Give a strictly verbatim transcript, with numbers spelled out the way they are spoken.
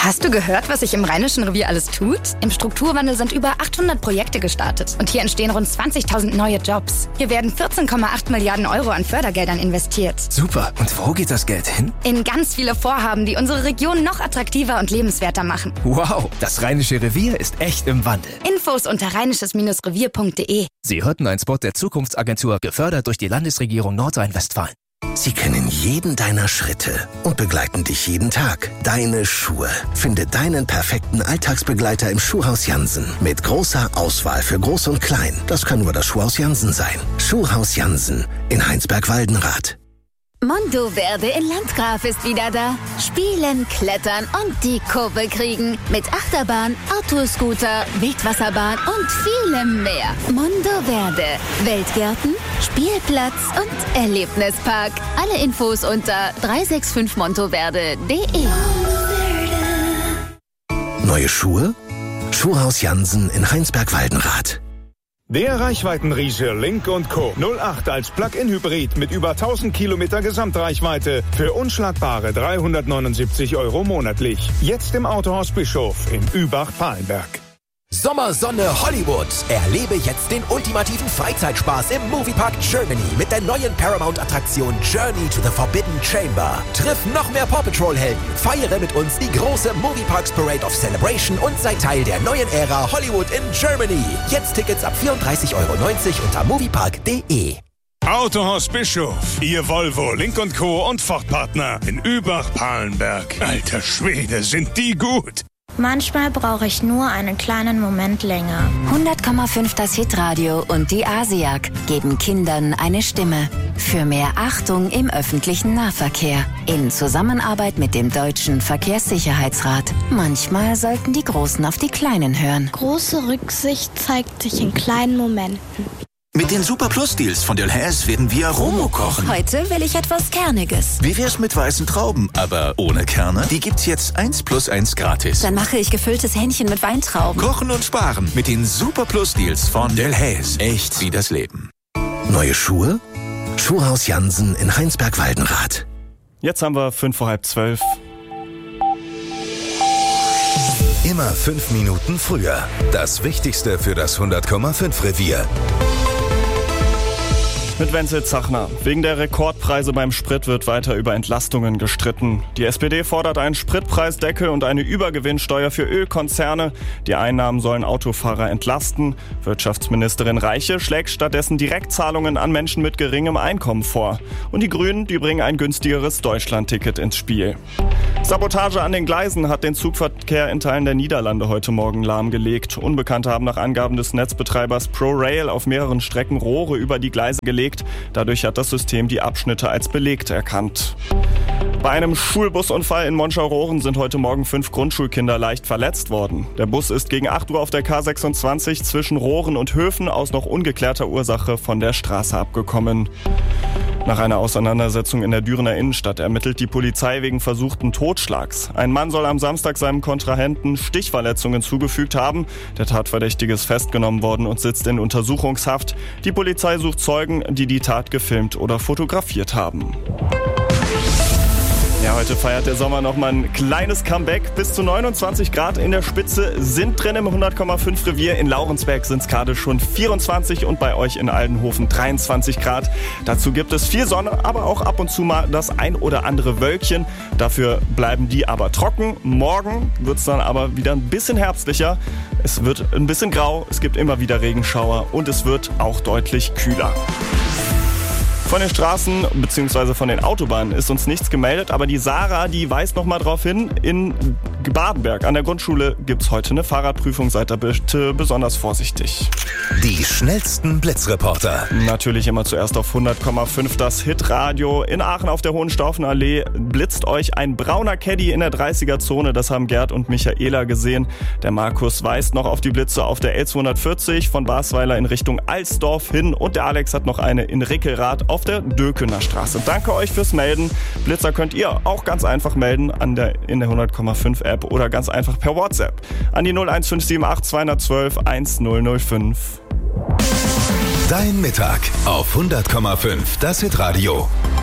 Hast du gehört, was sich im Rheinischen Revier alles tut? Im Strukturwandel sind über achthundert Projekte gestartet und hier entstehen rund zwanzigtausend neue Jobs. Hier werden vierzehn Komma acht Milliarden Euro an Fördergeldern investiert. Super. Und wo geht das Geld hin? In ganz viele Vorhaben, die unsere Region noch attraktiver und lebenswerter machen. Wow, das Rheinische Revier ist echt im Wandel. Infos unter rheinisches Revier punkt de. Sie hörten einen Spot der Zukunftsagentur, gefördert durch die Landesregierung Nordrhein-Westfalen. Sie kennen jeden deiner Schritte und begleiten dich jeden Tag. Deine Schuhe. Finde deinen perfekten Alltagsbegleiter im Schuhhaus Jansen. Mit großer Auswahl für Groß und Klein. Das kann nur das Schuhhaus Jansen sein. Schuhhaus Jansen in Heinsberg-Waldenrath. Mondo-Verde in Landgraf ist wieder da. Spielen, klettern und die Kurve kriegen. Mit Achterbahn, Autoscooter, Wildwasserbahn und vielem mehr. Mondo-Verde. Weltgärten, Spielplatz und Erlebnispark. Alle Infos unter drei sechs fünf montoverde punkt de. Neue Schuhe? Schuhhaus Jansen in Heinsberg-Waldenrath. Der Reichweitenriese Link und Co. null acht als Plug-in-Hybrid mit über tausend Kilometer Gesamtreichweite für unschlagbare dreihundertneunundsiebzig Euro monatlich. Jetzt im Autohaus Bischof in Übach-Palenberg. Sommersonne Hollywood. Erlebe jetzt den ultimativen Freizeitspaß im Moviepark Germany mit der neuen Paramount-Attraktion Journey to the Forbidden Chamber. Triff noch mehr Paw Patrol-Helden, feiere mit uns die große Movieparks Parade of Celebration und sei Teil der neuen Ära Hollywood in Germany. Jetzt Tickets ab vierunddreißig Euro neunzig unter moviepark punkt de. Autohaus Bischof, Ihr Volvo, Link und Co. und Ford-Partner in Übach-Palenberg. Alter Schwede, sind die gut! Manchmal brauche ich nur einen kleinen Moment länger. hundert Komma fünf das Hitradio und die ASIAG geben Kindern eine Stimme. Für mehr Achtung im öffentlichen Nahverkehr. In Zusammenarbeit mit dem Deutschen Verkehrssicherheitsrat. Manchmal sollten die Großen auf die Kleinen hören. Große Rücksicht zeigt sich in kleinen Momenten. Mit den Super Plus Deals von Delhaize werden wir Romo kochen. Heute will ich etwas Kerniges. Wie wär's mit weißen Trauben, aber ohne Kerne? Die gibt's jetzt eins plus eins gratis. Dann mache ich gefülltes Hähnchen mit Weintrauben. Kochen und sparen mit den Super Plus Deals von Delhaize. Echt wie das Leben. Neue Schuhe? Schuhhaus Jansen in Heinsberg-Waldenrath. Jetzt haben wir fünf vor halb zwölf. Immer fünf Minuten früher. Das Wichtigste für das hundert Komma fünf Revier. Mit Wenzel Zachner. Wegen der Rekordpreise beim Sprit wird weiter über Entlastungen gestritten. Die S P D fordert einen Spritpreisdeckel und eine Übergewinnsteuer für Ölkonzerne. Die Einnahmen sollen Autofahrer entlasten. Wirtschaftsministerin Reiche schlägt stattdessen Direktzahlungen an Menschen mit geringem Einkommen vor. Und die Grünen, die bringen ein günstigeres Deutschlandticket ins Spiel. Sabotage an den Gleisen hat den Zugverkehr in Teilen der Niederlande heute Morgen lahmgelegt. Unbekannte haben nach Angaben des Netzbetreibers ProRail auf mehreren Strecken Rohre über die Gleise gelegt. Dadurch hat das System die Abschnitte als belegt erkannt. Bei einem Schulbusunfall in Monschau-Rohren sind heute Morgen fünf Grundschulkinder leicht verletzt worden. Der Bus ist gegen acht Uhr auf der K sechsundzwanzig zwischen Rohren und Höfen aus noch ungeklärter Ursache von der Straße abgekommen. Nach einer Auseinandersetzung in der Dürener Innenstadt ermittelt die Polizei wegen versuchten Totschlags. Ein Mann soll am Samstag seinem Kontrahenten Stichverletzungen zugefügt haben. Der Tatverdächtige ist festgenommen worden und sitzt in Untersuchungshaft. Die Polizei sucht Zeugen, die die Tat gefilmt oder fotografiert haben. Ja, heute feiert der Sommer nochmal ein kleines Comeback. Bis zu neunundzwanzig Grad in der Spitze sind drin im hundert Komma fünf Revier. In Laurensberg sind es gerade schon vierundzwanzig und bei euch in Aldenhofen dreiundzwanzig Grad. Dazu gibt es viel Sonne, aber auch ab und zu mal das ein oder andere Wölkchen. Dafür bleiben die aber trocken. Morgen wird es dann aber wieder ein bisschen herbstlicher. Es wird ein bisschen grau, es gibt immer wieder Regenschauer und es wird auch deutlich kühler. Von den Straßen bzw. von den Autobahnen ist uns nichts gemeldet, aber die Sarah, die weist noch mal drauf hin, in Badenberg an der Grundschule gibt es heute eine Fahrradprüfung, seid da bitte besonders vorsichtig. Die schnellsten Blitzreporter. Natürlich immer zuerst auf hundert Komma fünf das Hitradio. In Aachen auf der Hohenstaufenallee blitzt euch ein brauner Caddy in der dreißiger-Zone, das haben Gerd und Michaela gesehen. Der Markus weist noch auf die Blitze auf der L zweihundertvierzig von Basweiler in Richtung Alsdorf hin und der Alex hat noch eine in Rickelrath auf der Dökener Straße. Danke euch fürs Melden. Blitzer könnt ihr auch ganz einfach melden an der, in der hundert Komma fünf App oder ganz einfach per WhatsApp an die null eins fünf sieben acht zwei eins zwei eins null null fünf. Dein Mittag auf hundert Komma fünf das Hitradio.